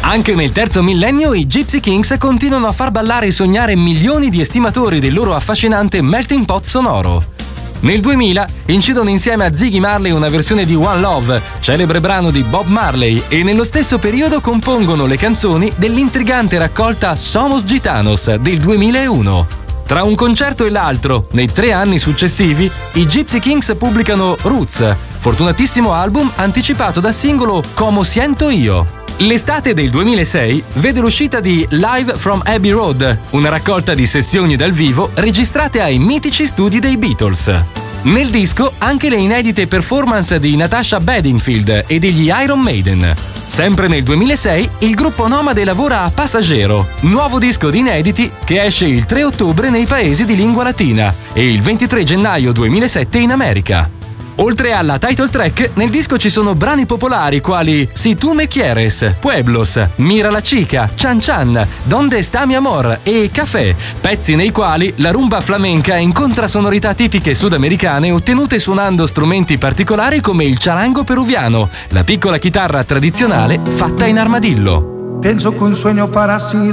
Anche nel terzo millennio i Gypsy Kings continuano a far ballare e sognare milioni di estimatori del loro affascinante melting pot sonoro. Nel 2000 incidono insieme a Ziggy Marley una versione di One Love, celebre brano di Bob Marley, e nello stesso periodo compongono le canzoni dell'intrigante raccolta Somos Gitanos del 2001. Tra un concerto e l'altro, nei 3 anni successivi, i Gypsy Kings pubblicano Roots, fortunatissimo album anticipato dal singolo Como Siento Io. L'estate del 2006 vede l'uscita di Live from Abbey Road, una raccolta di sessioni dal vivo registrate ai mitici studi dei Beatles. Nel disco anche le inedite performance di Natasha Bedingfield e degli Iron Maiden. Sempre nel 2006 il gruppo nomade lavora a Passaggero, nuovo disco di inediti che esce il 3 ottobre nei paesi di lingua latina e il 23 gennaio 2007 in America. Oltre alla title track, nel disco ci sono brani popolari quali Si tu me quieres, Pueblos, Mira la chica, Chan Chan, Donde está mi amor e Café, pezzi nei quali la rumba flamenca incontra sonorità tipiche sudamericane ottenute suonando strumenti particolari come il charango peruviano, la piccola chitarra tradizionale fatta in armadillo. Penso che un sueño para